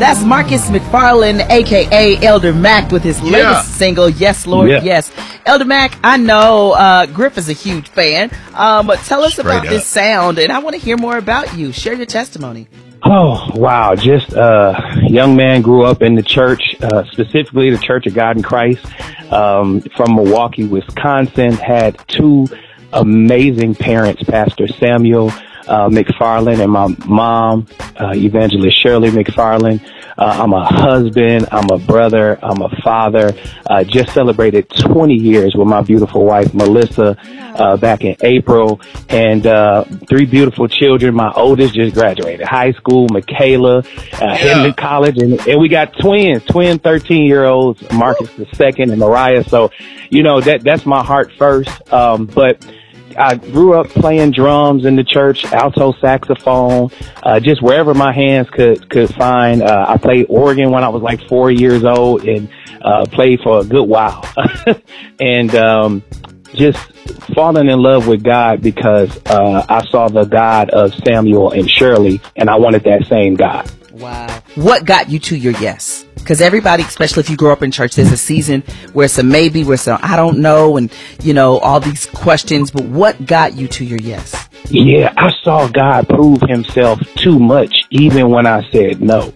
That's Marcus McFarland, a.k.a. Elder Mac, with his latest single, Yes, Lord, Yes. Elder Mac, I know Griff is a huge fan, but tell us about this sound, and I want to hear more about you. Share your testimony. Oh, wow. Just a young man, grew up in the church, specifically the Church of God in Christ, from Milwaukee, Wisconsin. Had two amazing parents, Pastor Samuel McFarland and my mom, Evangelist Shirley McFarland. I'm a husband, I'm a brother, I'm a father. Just celebrated 20 years with my beautiful wife, Melissa, back in April. And 3 beautiful children. My oldest just graduated high school, Michaela, heading to college. And we got twin 13-year-olds, Marcus II and Mariah. So, you know, that's my heart first. But I grew up playing drums in the church, alto saxophone, just wherever my hands could find. I played organ when I was like 4 years old and played for a good while. And just falling in love with God because I saw the God of Samuel and Shirley, and I wanted that same God. Wow. What got you to your yes? Because everybody, especially if you grow up in church, there's a season where it's a maybe, where it's a I don't know, and, you know, all these questions. But what got you to your yes? Yeah, I saw God prove himself too much, even when I said no.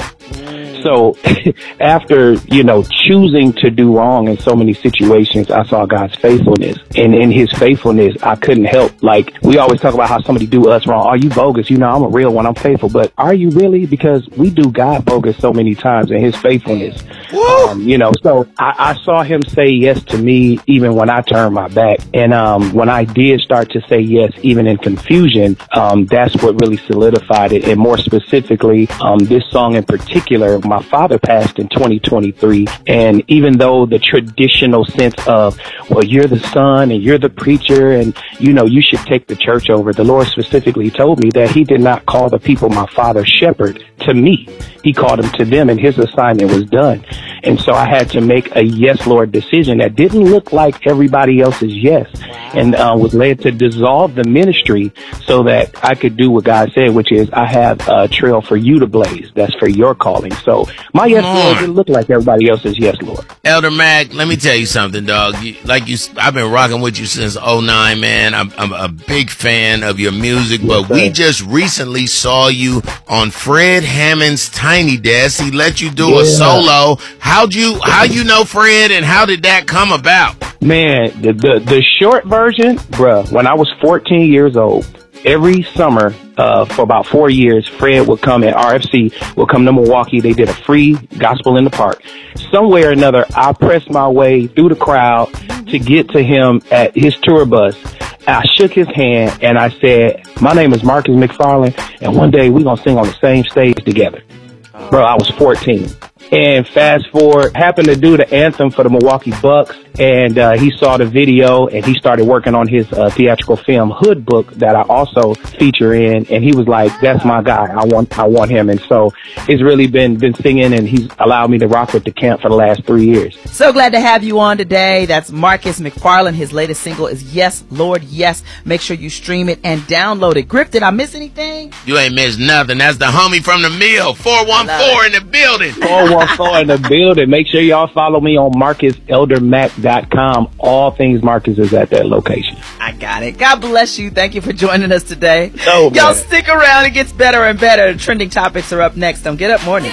So after, you know, choosing to do wrong in so many situations, I saw God's faithfulness. And in his faithfulness, I couldn't help. Like, we always talk about how somebody do us wrong. Are you bogus? You know, I'm a real one. I'm faithful. But are you really? Because we do God bogus so many times in his faithfulness. You know, so I saw him say yes to me even when I turned my back. And when I did start to say yes, even in confusion, that's what really solidified it. And more specifically, this song in particular, my father passed in 2023. And even though the traditional sense of, well, you're the son and you're the preacher and, you know, you should take the church over, the Lord specifically told me that he did not call the people my father shepherd to me. He called them to them, and his assignment was done. And so I had to make a yes, Lord decision that didn't look like everybody else's yes, and was led to dissolve the ministry so that I could do what God said, which is I have a trail for you to blaze. That's for your calling. So my yes, Lord, didn't look like everybody else's yes, Lord. Elder Mac, let me tell you something, dog. I've been rocking with you since 2009, man. I'm a big fan of your music, but we just recently saw you on Fred Hammond's Tiny Desk. He let you do a solo. How you know Fred, and how did that come about? Man, the short version, bruh, when I was 14 years old, every summer for about 4 years, Fred would come, at RFC, would come to Milwaukee. They did a free gospel in the park. Some way or another, I pressed my way through the crowd to get to him at his tour bus. I shook his hand and I said, my name is Marcus McFarland, and one day we're going to sing on the same stage together. Bro, I was 14. And fast forward, happened to do the anthem for the Milwaukee Bucks, and he saw the video, and he started working on his theatrical film Hood Book that I also feature in, and he was like, that's my guy. I want him. And so it's really been singing, and he's allowed me to rock with the camp for the last 3 years. So glad to have you on today. That's Marcus McFarland. His latest single is Yes, Lord, Yes. Make sure you stream it and download it. Griff, did I miss anything? You ain't missed nothing. That's the homie from the mill. 414 in the building. 414 in the building. Make sure y'all follow me on MarcusElderMac.com. All things Marcus is at that location. I got it. God bless you. Thank you for joining us today. Oh, y'all stick around. It gets better and better. Trending topics are up next on Get Up Morning.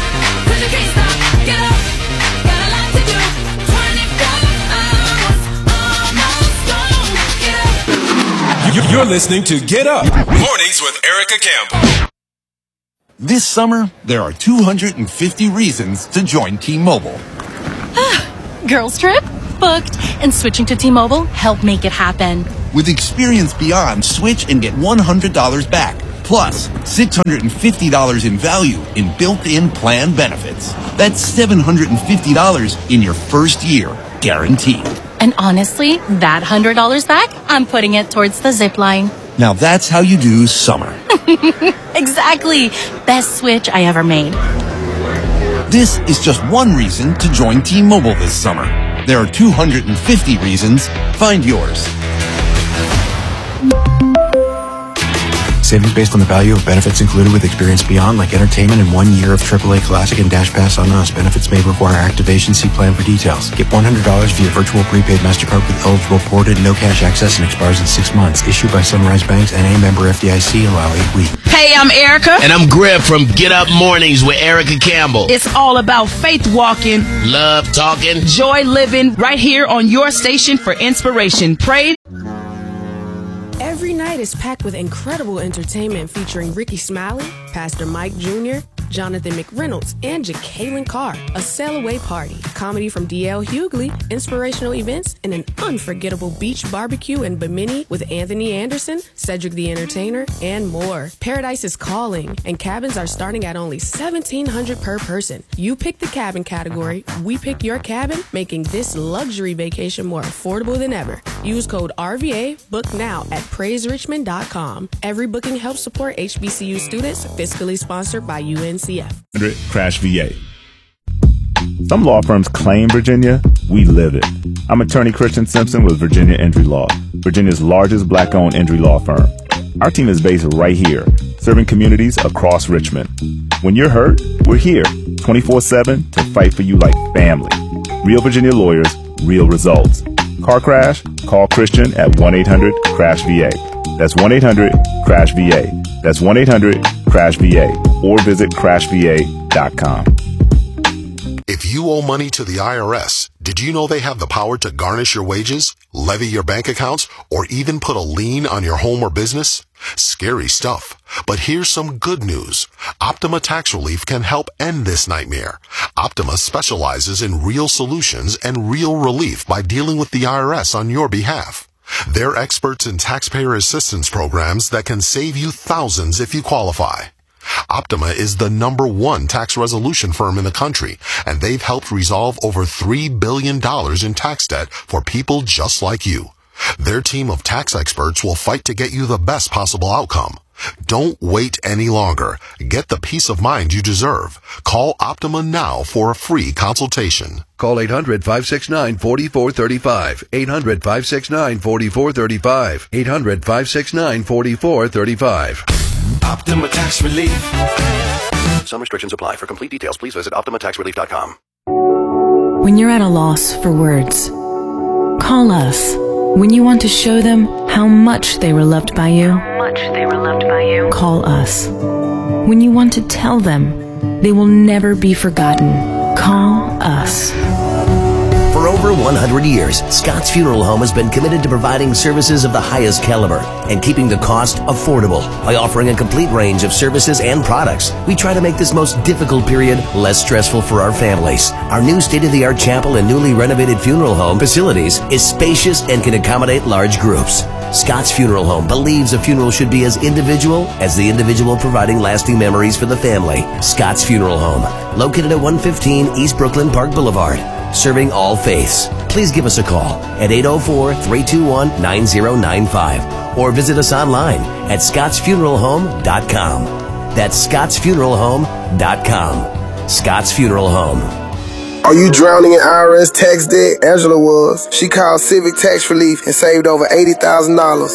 You're listening to Get Up Mornings with Erica Campbell. This summer, there are 250 reasons to join T-Mobile. Girls trip? Booked. And switching to T-Mobile helped make it happen. With Experience Beyond, switch and get $100 back. Plus, $650 in value in built-in plan benefits. That's $750 in your first year, guaranteed. And honestly, that $100 back, I'm putting it towards the zip line. Now that's how you do summer. Exactly. Best switch I ever made. This is just one reason to join T-Mobile this summer. There are 250 reasons. Find yours. Savings based on the value of benefits included with Experience Beyond, like entertainment and 1 year of AAA Classic and Dash Pass on Us. Benefits may require activation. See plan for details. Get $100 via virtual prepaid MasterCard with eligible ported, no cash access, and expires in 6 months. Issued by Sunrise Banks and a member FDIC. Allow 8 weeks. Hey, I'm Erica. And I'm Griff from Get Up Mornings with Erica Campbell. It's all about faith walking, love talking, joy living, right here on your station for inspiration. Praise. Every night is packed with incredible entertainment featuring Ricky Smiley, Pastor Mike Jr., Jonathan McReynolds, and Jacqueline Carr. A sail away party, comedy from D.L. Hughley, inspirational events, and an unforgettable beach barbecue in Bimini with Anthony Anderson, Cedric the Entertainer, and more. Paradise is calling, and cabins are starting at only $1,700 per person. You pick the cabin category, we pick your cabin, making this luxury vacation more affordable than ever. Use code RVA, book now at PraiseRichmond.com. Every booking helps support HBCU students, fiscally sponsored by UNCF. Crash VA. Some law firms claim Virginia, we live it. I'm attorney Christian Simpson with Virginia Injury Law, Virginia's largest black-owned injury law firm. Our team is based right here, serving communities across Richmond. When you're hurt, we're here, 24/7 to fight for you like family. Real Virginia lawyers, real results. Car crash? Call Christian at 1-800-CRASH-VA. That's 1-800-CRASH-VA. That's 1-800-CRASH-VA. Or visit crashva.com. If you owe money to the IRS, did you know they have the power to garnish your wages, levy your bank accounts, or even put a lien on your home or business? Scary stuff. But here's some good news. Optima Tax Relief can help end this nightmare. Optima specializes in real solutions and real relief by dealing with the IRS on your behalf. They're experts in taxpayer assistance programs that can save you thousands if you qualify. Optima is the #1 tax resolution firm in the country, and they've helped resolve over $3 billion in tax debt for people just like you. Their team of tax experts will fight to get you the best possible outcome. Don't wait any longer. Get the peace of mind you deserve. Call Optima now for a free consultation. Call 800-569-4435. 800-569-4435. 800-569-4435. Optima Tax Relief. Some restrictions apply. For complete details, please visit OptimaTaxRelief.com. When you're at a loss for words, call us. When you want to show them how much they were loved by you, call us. When you want to tell them they will never be forgotten, call us. For over 100 years, Scott's Funeral Home has been committed to providing services of the highest caliber and keeping the cost affordable by offering a complete range of services and products. We try to make this most difficult period less stressful for our families. Our new state-of-the-art chapel and newly renovated funeral home facilities is spacious and can accommodate large groups. Scott's Funeral Home believes a funeral should be as individual as the individual providing lasting memories for the family. Scott's Funeral Home, located at 115 East Brooklyn Park Boulevard, serving all faiths. Please give us a call at 804-321-9095 or visit us online at scottsfuneralhome.com. That's scottsfuneralhome.com. Scott's Funeral Home. Are you drowning in IRS tax debt? Angela was. She called Civic Tax Relief and saved over $80,000.